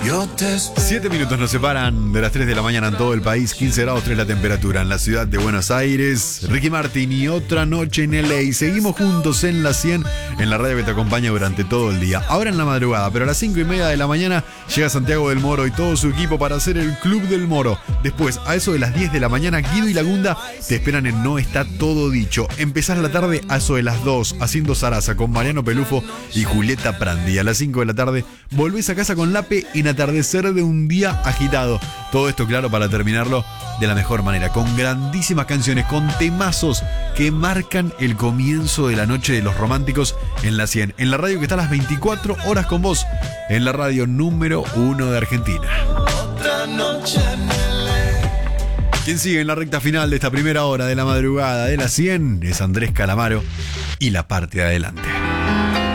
7 minutos nos separan de las 3 de la mañana en todo el país, 15 grados 3 la temperatura en la ciudad de Buenos Aires. Ricky Martin y Otra Noche en LA. Seguimos juntos en la 100, en la radio que te acompaña durante todo el día. Ahora en la madrugada, pero a las 5:30 de la mañana llega Santiago del Moro y todo su equipo para hacer el Club del Moro. Después, a eso de las 10 de la mañana, Guido y Lagunda te esperan en No Está Todo Dicho. Empezás la tarde a eso de las 2 haciendo zaraza con Mariano Pelufo y Julieta Prandi. A las 5 de la tarde volvés a casa con Lape en Atardecer de un Día Agitado. Todo esto, claro, para terminarlo de la mejor manera, con grandísimas canciones, con temazos que marcan el comienzo de la noche de los románticos en la 100. En la radio que está a las 24 horas con vos, en la radio número 1 de Argentina. Otra noche en LA. Quien sigue en la recta final de esta primera hora de la madrugada de la 100 es Andrés Calamaro y La Parte de Adelante.